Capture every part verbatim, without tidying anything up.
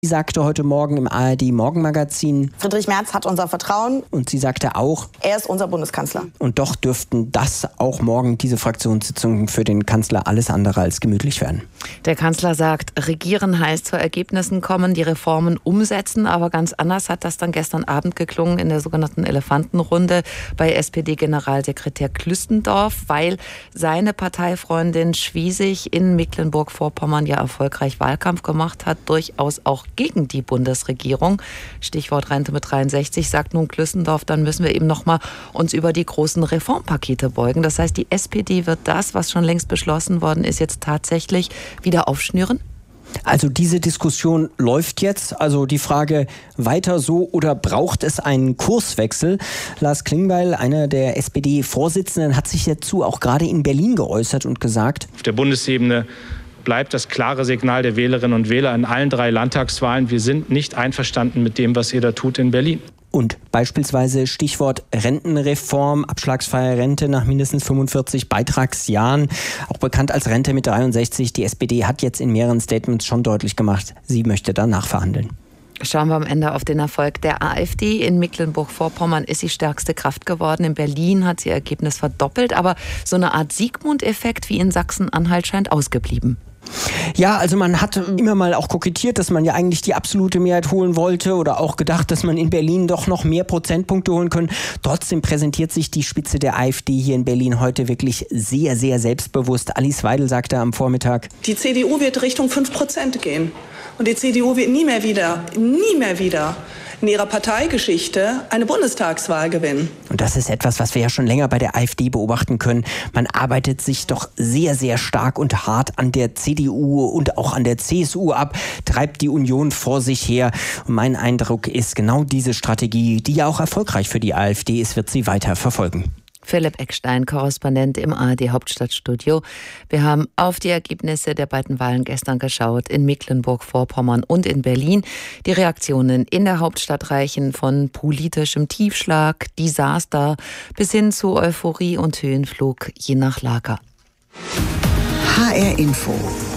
Sie sagte heute Morgen im A R D-Morgenmagazin: Friedrich Merz hat unser Vertrauen. Und sie sagte auch: Er ist unser Bundeskanzler. Und doch dürften das auch morgen, diese Fraktionssitzungen, für den Kanzler alles andere als gemütlich werden. Der Kanzler sagt, regieren heißt zu Ergebnissen kommen, die Reformen umsetzen. Aber ganz anders hat das dann gestern Abend geklungen in der sogenannten Elefantenrunde bei S P D-Generalsekretär Klüstendorf, weil seine Parteifreundin Schwiesig in Mecklenburg-Vorpommern ja erfolgreich Wahlkampf gemacht hat, durchaus auch gegen die Bundesregierung. Stichwort Rente mit dreiundsechzig, sagt nun Klüstendorf, dann müssen wir eben noch mal uns über die großen Reformpakete beugen. Das heißt, die S P D wird das, was schon längst beschlossen worden ist, jetzt tatsächlich wieder aufschnüren? Also diese Diskussion läuft jetzt. Also die Frage, weiter so oder braucht es einen Kurswechsel? Lars Klingbeil, einer der S P D-Vorsitzenden, hat sich dazu auch gerade in Berlin geäußert und gesagt: Auf der Bundesebene bleibt das klare Signal der Wählerinnen und Wähler in allen drei Landtagswahlen: Wir sind nicht einverstanden mit dem, was ihr da tut in Berlin. Und beispielsweise Stichwort Rentenreform, abschlagsfreie Rente nach mindestens fünfundvierzig Beitragsjahren, auch bekannt als Rente mit dreiundsechzig. Die S P D hat jetzt in mehreren Statements schon deutlich gemacht, sie möchte da nachverhandeln. Schauen wir am Ende auf den Erfolg der AfD. In Mecklenburg-Vorpommern ist sie stärkste Kraft geworden. In Berlin hat sie ihr Ergebnis verdoppelt. Aber so eine Art Sigmund-Effekt wie in Sachsen-Anhalt scheint ausgeblieben. Ja, also man hat immer mal auch kokettiert, dass man ja eigentlich die absolute Mehrheit holen wollte oder auch gedacht, dass man in Berlin doch noch mehr Prozentpunkte holen können. Trotzdem präsentiert sich die Spitze der AfD hier in Berlin heute wirklich sehr, sehr selbstbewusst. Alice Weidel sagte am Vormittag: Die C D U wird Richtung fünf Prozent gehen. Und die C D U wird nie mehr wieder, nie mehr wieder in ihrer Parteigeschichte eine Bundestagswahl gewinnen. Und das ist etwas, was wir ja schon länger bei der AfD beobachten können. Man arbeitet sich doch sehr, sehr stark und hart an der C D U und auch an der C S U ab, treibt die Union vor sich her. Und mein Eindruck ist, genau diese Strategie, die ja auch erfolgreich für die AfD ist, wird sie weiter verfolgen. Philipp Eckstein, Korrespondent im A R D-Hauptstadtstudio. Wir haben auf die Ergebnisse der beiden Wahlen gestern geschaut, in Mecklenburg-Vorpommern und in Berlin. Die Reaktionen in der Hauptstadt reichen von politischem Tiefschlag, Desaster bis hin zu Euphorie und Höhenflug, je nach Lager. H R Info.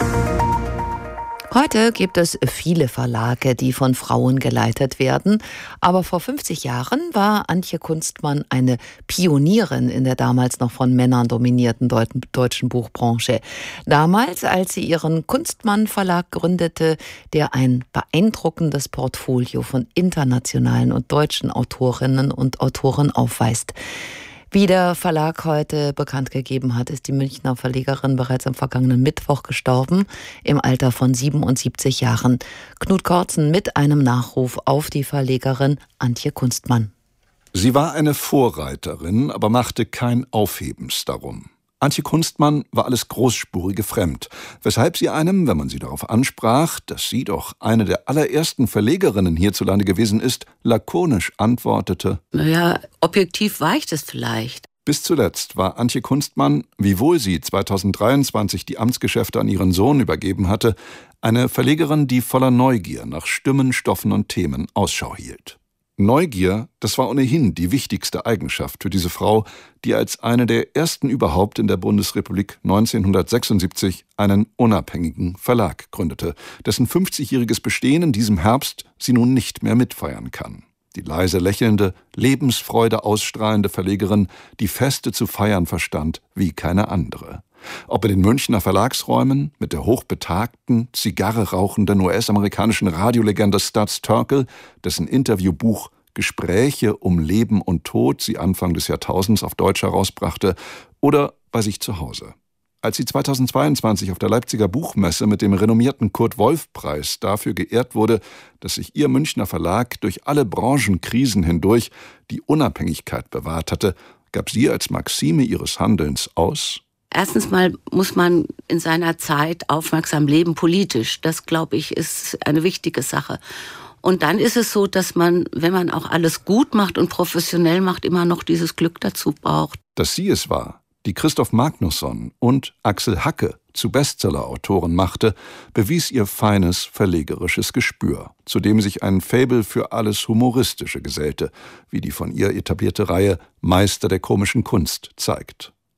Heute gibt es viele Verlage, die von Frauen geleitet werden. Aber vor fünfzig Jahren war Antje Kunstmann eine Pionierin in der damals noch von Männern dominierten deutschen Buchbranche. Damals, als sie ihren Kunstmann Verlag gründete, der ein beeindruckendes Portfolio von internationalen und deutschen Autorinnen und Autoren aufweist. Wie der Verlag heute bekannt gegeben hat, ist die Münchner Verlegerin bereits am vergangenen Mittwoch gestorben, im Alter von siebenundsiebzig Jahren. Knut Kortzen mit einem Nachruf auf die Verlegerin Antje Kunstmann. Sie war eine Vorreiterin, aber machte kein Aufhebens darum. Antje Kunstmann war alles Großspurige fremd, weshalb sie einem, wenn man sie darauf ansprach, dass sie doch eine der allerersten Verlegerinnen hierzulande gewesen ist, lakonisch antwortete: Naja, objektiv war ich das vielleicht. Bis zuletzt war Antje Kunstmann, wiewohl sie zweitausenddreiundzwanzig die Amtsgeschäfte an ihren Sohn übergeben hatte, eine Verlegerin, die voller Neugier nach Stimmen, Stoffen und Themen Ausschau hielt. Neugier, das war ohnehin die wichtigste Eigenschaft für diese Frau, die als eine der ersten überhaupt in der Bundesrepublik neunzehnhundertsechsundsiebzig einen unabhängigen Verlag gründete, dessen fünfzigjähriges Bestehen in diesem Herbst sie nun nicht mehr mitfeiern kann. Die leise lächelnde, Lebensfreude ausstrahlende Verlegerin, die Feste zu feiern verstand wie keine andere. Ob in den Münchner Verlagsräumen mit der hochbetagten, Zigarre rauchenden U S-amerikanischen Radiolegende Studs Terkel, dessen Interviewbuch Gespräche um Leben und Tod sie Anfang des Jahrtausends auf Deutsch herausbrachte, oder bei sich zu Hause. Als sie zweitausendzweiundzwanzig auf der Leipziger Buchmesse mit dem renommierten Kurt-Wolf-Preis dafür geehrt wurde, dass sich ihr Münchner Verlag durch alle Branchenkrisen hindurch die Unabhängigkeit bewahrt hatte, gab sie als Maxime ihres Handelns aus: Erstens mal muss man in seiner Zeit aufmerksam leben, politisch. Das, glaube ich, ist eine wichtige Sache. Und dann ist es so, dass man, wenn man auch alles gut macht und professionell macht, immer noch dieses Glück dazu braucht. Dass sie es war, die Christoph Magnusson und Axel Hacke zu Bestseller-Autoren machte, bewies ihr feines verlegerisches Gespür, zu dem sich ein Faible für alles Humoristische gesellte, wie die von ihr etablierte Reihe Meister der komischen Kunst zeigt.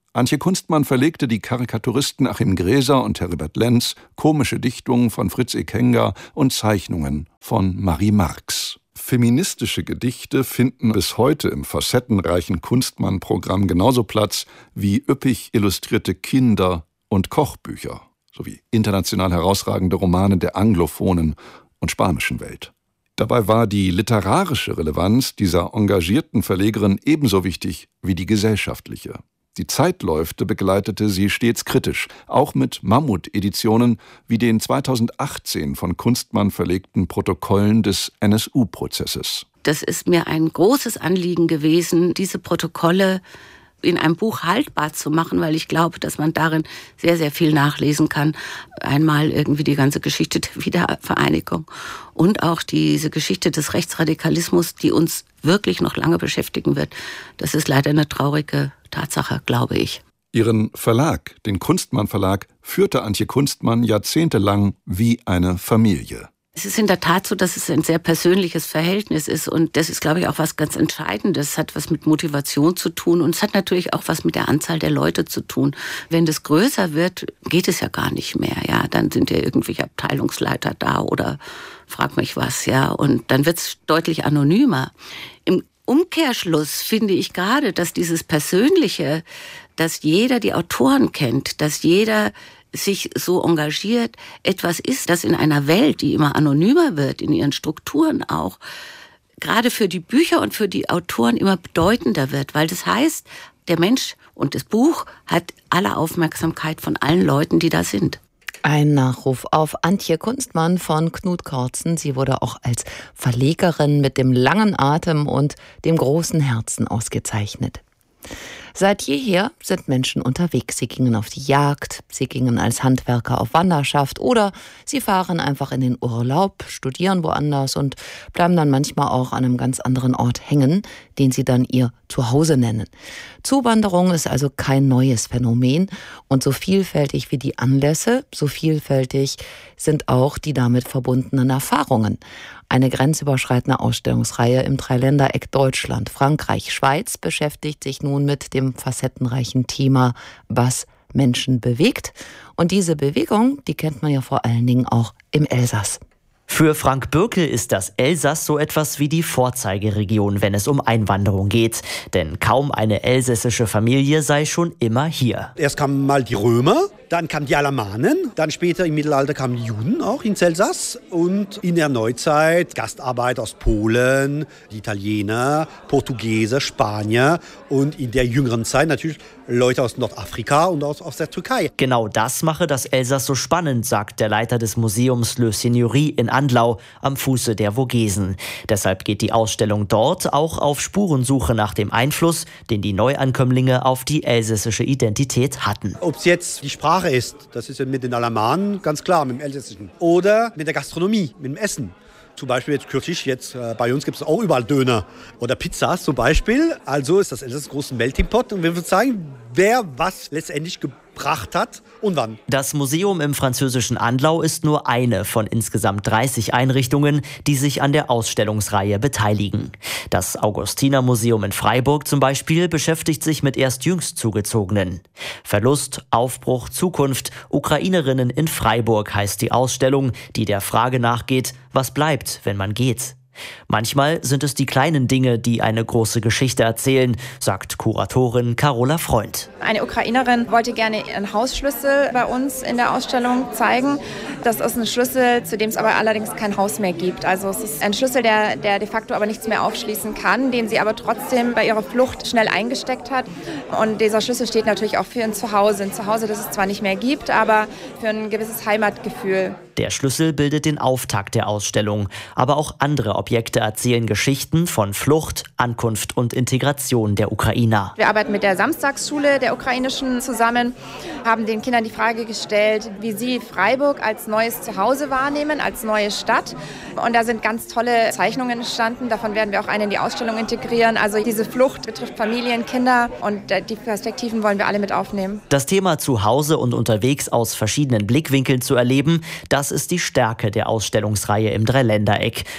Antje Kunstmann verlegte die Karikaturisten Achim Gräser und Heribert Lenz, komische Dichtungen von Fritz Ekenga und Zeichnungen von Marie Marx. Feministische Gedichte finden bis heute im facettenreichen Kunstmann-Programm genauso Platz wie üppig illustrierte Kinder- und Kochbücher sowie international herausragende Romane der anglophonen und spanischen Welt. Dabei war die literarische Relevanz dieser engagierten Verlegerin ebenso wichtig wie die gesellschaftliche. Die Zeitläufte begleitete sie stets kritisch, auch mit Mammut-Editionen wie den zweitausendachtzehn von Kunstmann verlegten Protokollen des N S U-Prozesses. Das ist mir ein großes Anliegen gewesen, diese Protokolle in einem Buch haltbar zu machen, weil ich glaube, dass man darin sehr, sehr viel nachlesen kann. Einmal irgendwie die ganze Geschichte der Wiedervereinigung und auch diese Geschichte des Rechtsradikalismus, die uns wirklich noch lange beschäftigen wird. Das ist leider eine traurige Tatsache, glaube ich. Ihren Verlag, den Kunstmann Verlag, führte Antje Kunstmann jahrzehntelang wie eine Familie. Es ist in der Tat so, dass es ein sehr persönliches Verhältnis ist und das ist, glaube ich, auch was ganz Entscheidendes. Es hat was mit Motivation zu tun und es hat natürlich auch was mit der Anzahl der Leute zu tun. Wenn das größer wird, geht es ja gar nicht mehr. Ja, dann sind ja irgendwelche Abteilungsleiter da oder frag mich was, ja, und dann wird es deutlich anonymer. Im Umkehrschluss finde ich gerade, dass dieses Persönliche, dass jeder die Autoren kennt, dass jeder sich so engagiert, etwas ist, das in einer Welt, die immer anonymer wird, in ihren Strukturen auch, gerade für die Bücher und für die Autoren immer bedeutender wird, weil das heißt, der Mensch und das Buch hat alle Aufmerksamkeit von allen Leuten, die da sind. Ein Nachruf auf Antje Kunstmann von Knut Kortzen. Sie wurde auch als Verlegerin mit dem langen Atem und dem großen Herzen ausgezeichnet. Seit jeher sind Menschen unterwegs. Sie gingen auf die Jagd, sie gingen als Handwerker auf Wanderschaft oder sie fahren einfach in den Urlaub, studieren woanders und bleiben dann manchmal auch an einem ganz anderen Ort hängen, den sie dann ihr Zuhause nennen. Zuwanderung ist also kein neues Phänomen und so vielfältig wie die Anlässe, so vielfältig sind auch die damit verbundenen Erfahrungen. Eine grenzüberschreitende Ausstellungsreihe im Dreiländereck Deutschland, Frankreich, Schweiz beschäftigt sich nun mit dem facettenreichen Thema, was Menschen bewegt. Und diese Bewegung, die kennt man ja vor allen Dingen auch im Elsass. Für Frank Bürkel ist das Elsass so etwas wie die Vorzeigeregion, wenn es um Einwanderung geht. Denn kaum eine elsässische Familie sei schon immer hier. Erst kamen mal die Römer, dann kamen die Alamanen, dann später im Mittelalter kamen die Juden auch ins Elsass und in der Neuzeit Gastarbeiter aus Polen, die Italiener, Portugiese, Spanier und in der jüngeren Zeit natürlich Leute aus Nordafrika und aus, aus der Türkei. Genau das mache das Elsass so spannend, sagt der Leiter des Museums Le Seigneurie in Andlau am Fuße der Vogesen. Deshalb geht die Ausstellung dort auch auf Spurensuche nach dem Einfluss, den die Neuankömmlinge auf die elsässische Identität hatten. Ob es jetzt die Sprache ist, das ist ja mit den Alamanen ganz klar, mit dem Elsässischen. Oder mit der Gastronomie, mit dem Essen. Zum Beispiel jetzt kürzlich, jetzt äh, bei uns gibt es auch überall Döner oder Pizzas zum Beispiel. Also ist das Elsass ein großer Melting Pot und wir würden sagen, wer was letztendlich gebracht hat und wann. Das Museum im französischen Andlau ist nur eine von insgesamt dreißig Einrichtungen, die sich an der Ausstellungsreihe beteiligen. Das Augustinermuseum in Freiburg zum Beispiel beschäftigt sich mit erst jüngst Zugezogenen. Verlust, Aufbruch, Zukunft, Ukrainerinnen in Freiburg heißt die Ausstellung, die der Frage nachgeht, was bleibt, wenn man geht. Manchmal sind es die kleinen Dinge, die eine große Geschichte erzählen, sagt Kuratorin Carola Freund. Eine Ukrainerin wollte gerne ihren Hausschlüssel bei uns in der Ausstellung zeigen. Das ist ein Schlüssel, zu dem es aber allerdings kein Haus mehr gibt. Also es ist ein Schlüssel, der, der de facto aber nichts mehr aufschließen kann, den sie aber trotzdem bei ihrer Flucht schnell eingesteckt hat. Und dieser Schlüssel steht natürlich auch für ein Zuhause. Ein Zuhause, das es zwar nicht mehr gibt, aber für ein gewisses Heimatgefühl. Der Schlüssel bildet den Auftakt der Ausstellung, aber auch andere Objekte erzählen Geschichten von Flucht, Ankunft und Integration der Ukrainer. Wir arbeiten mit der Samstagsschule der Ukrainischen zusammen, haben den Kindern die Frage gestellt, wie sie Freiburg als neues Zuhause wahrnehmen, als neue Stadt. Und da sind ganz tolle Zeichnungen entstanden, davon werden wir auch eine in die Ausstellung integrieren. Also diese Flucht betrifft Familien, Kinder und die Perspektiven wollen wir alle mit aufnehmen. Das Thema Zuhause und unterwegs aus verschiedenen Blickwinkeln zu erleben, das ist die Stärke der Ausstellungsreihe im Dreiländereck. Davon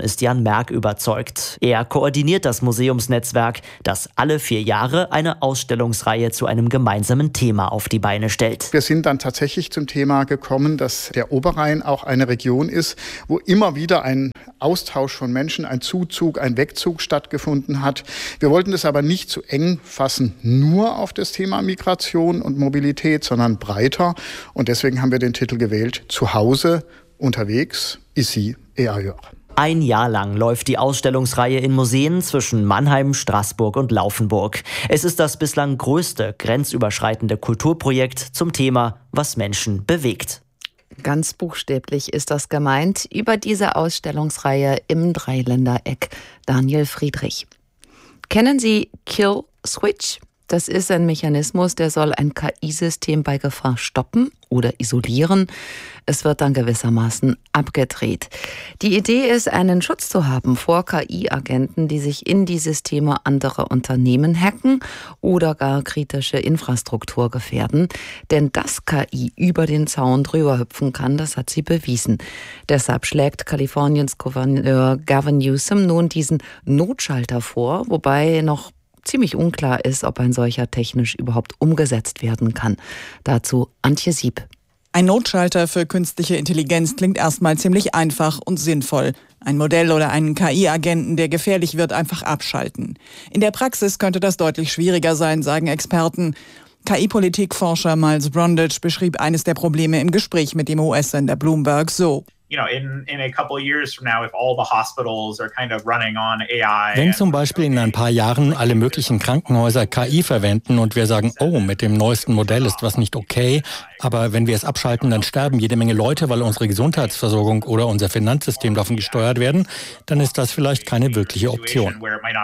ist Jan Merck überzeugt. Er koordiniert das Museumsnetzwerk, das alle vier Jahre eine Ausstellungsreihe zu einem gemeinsamen Thema auf die Beine stellt. Wir sind dann tatsächlich zum Thema gekommen, dass der Oberrhein auch eine Region ist, wo immer wieder ein Austausch von Menschen, ein Zuzug, ein Wegzug stattgefunden hat. Wir wollten das aber nicht zu eng fassen, nur auf das Thema Migration und Mobilität, sondern breiter. Und deswegen haben wir den Titel gewählt: Zuhause, unterwegs, ici et ailleurs. Ein Jahr lang läuft die Ausstellungsreihe in Museen zwischen Mannheim, Straßburg und Laufenburg. Es ist das bislang größte grenzüberschreitende Kulturprojekt zum Thema, was Menschen bewegt. Ganz buchstäblich ist das gemeint. Über diese Ausstellungsreihe im Dreiländereck Daniel Friedrich. Kennen Sie Kill Switch? Das ist ein Mechanismus, der soll ein K I-System bei Gefahr stoppen oder isolieren. Es wird dann gewissermaßen abgedreht. Die Idee ist, einen Schutz zu haben vor K I-Agenten, die sich in die Systeme anderer Unternehmen hacken oder gar kritische Infrastruktur gefährden. Denn dass K I über den Zaun drüber hüpfen kann, das hat sie bewiesen. Deshalb schlägt Kaliforniens Gouverneur Gavin Newsom nun diesen Notschalter vor, wobei noch ziemlich unklar ist, ob ein solcher technisch überhaupt umgesetzt werden kann. Dazu Antje Sieb. Ein Notschalter für künstliche Intelligenz klingt erstmal ziemlich einfach und sinnvoll. Ein Modell oder einen K I-Agenten, der gefährlich wird, einfach abschalten. In der Praxis könnte das deutlich schwieriger sein, sagen Experten. K I-Politikforscher Miles Brundage beschrieb eines der Probleme im Gespräch mit dem U S-Sender Bloomberg so. Wenn zum Beispiel in ein paar Jahren alle möglichen Krankenhäuser K I verwenden und wir sagen, oh, mit dem neuesten Modell ist was nicht okay, aber wenn wir es abschalten, dann sterben jede Menge Leute, weil unsere Gesundheitsversorgung oder unser Finanzsystem davon gesteuert werden, dann ist das vielleicht keine wirkliche Option.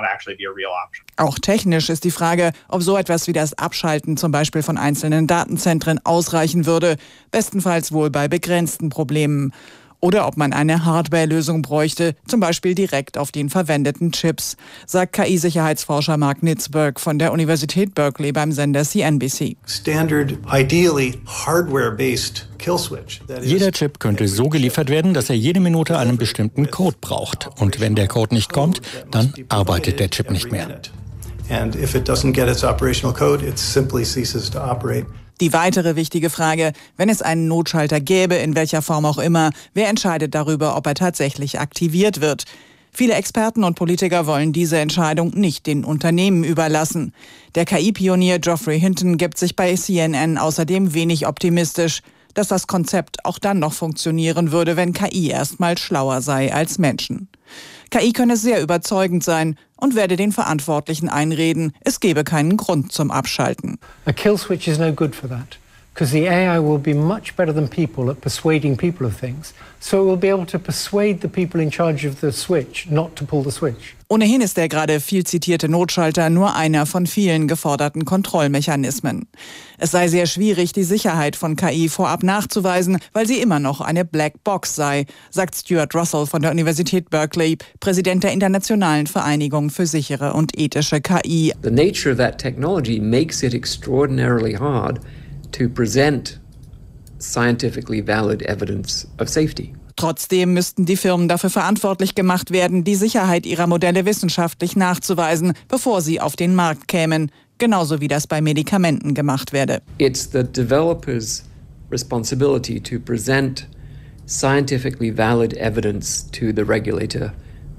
Auch technisch ist die Frage, ob so etwas wie das Abschalten zum Beispiel von einzelnen Datenzentren ausreichen würde, bestenfalls wohl bei begrenzten Problemen. Oder ob man eine Hardware-Lösung bräuchte, zum Beispiel direkt auf den verwendeten Chips, sagt K I-Sicherheitsforscher Mark Nitzberg von der Universität Berkeley beim Sender C N B C. Standard, ideally hardware-based kill switch. Jeder Chip könnte so geliefert werden, dass er jede Minute einen bestimmten Code braucht. Und wenn der Code nicht kommt, dann arbeitet der Chip nicht mehr. And if it doesn't get its operational code, it simply ceases to operate. Die weitere wichtige Frage, wenn es einen Notschalter gäbe, in welcher Form auch immer, wer entscheidet darüber, ob er tatsächlich aktiviert wird? Viele Experten und Politiker wollen diese Entscheidung nicht den Unternehmen überlassen. Der K I-Pionier Geoffrey Hinton gibt sich bei C N N außerdem wenig optimistisch, dass das Konzept auch dann noch funktionieren würde, wenn K I erstmal schlauer sei als Menschen. K I könne sehr überzeugend sein und werde den Verantwortlichen einreden, es gebe keinen Grund zum Abschalten. A kill switch is no good for that, because the A I will be much better than people at persuading people of things. So it will be able to persuade the people in charge of the switch not to pull the switch. Ohnehin ist der gerade viel zitierte Notschalter nur einer von vielen geforderten Kontrollmechanismen. Es sei sehr schwierig, die Sicherheit von K I vorab nachzuweisen, weil sie immer noch eine Black Box sei, sagt Stuart Russell von der Universität Berkeley, Präsident der Internationalen Vereinigung für sichere und ethische K I. The nature of that technology makes it extraordinarily hard to present scientifically valid evidence of safety. Trotzdem müssten die Firmen dafür verantwortlich gemacht werden, die Sicherheit ihrer Modelle wissenschaftlich nachzuweisen, bevor sie auf den Markt kämen, genauso wie das bei Medikamenten gemacht werde. It's the developer's responsibility to present scientifically valid evidence to the regulator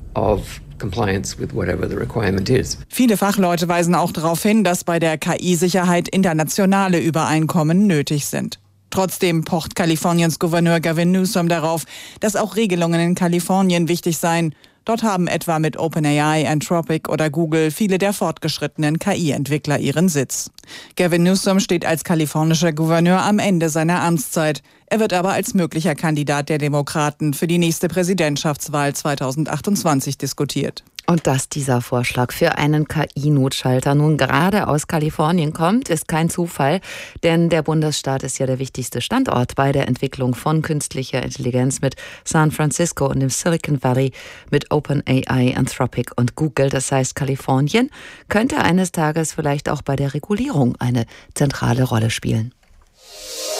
of compliance with whatever the requirement is. Viele Fachleute weisen auch darauf hin, dass bei der K I-Sicherheit internationale Übereinkommen nötig sind. Trotzdem pocht Kaliforniens Gouverneur Gavin Newsom darauf, dass auch Regelungen in Kalifornien wichtig seien. Dort haben etwa mit OpenAI, Anthropic oder Google viele der fortgeschrittenen K I-Entwickler ihren Sitz. Gavin Newsom steht als kalifornischer Gouverneur am Ende seiner Amtszeit. Er wird aber als möglicher Kandidat der Demokraten für die nächste Präsidentschaftswahl zweitausendachtundzwanzig diskutiert. Und dass dieser Vorschlag für einen K I-Notschalter nun gerade aus Kalifornien kommt, ist kein Zufall, denn der Bundesstaat ist ja der wichtigste Standort bei der Entwicklung von künstlicher Intelligenz mit San Francisco und dem Silicon Valley, mit OpenAI, Anthropic und Google. Das heißt, Kalifornien könnte eines Tages vielleicht auch bei der Regulierung eine zentrale Rolle spielen.